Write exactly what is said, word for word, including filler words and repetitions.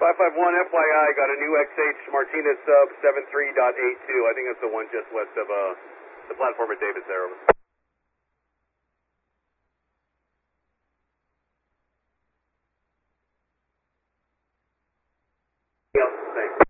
five five one F Y I, got a new X H Martinez sub seven three dot eight two. I think that's the one just west of uh, the platform at Davis there. Over. Yep, thanks.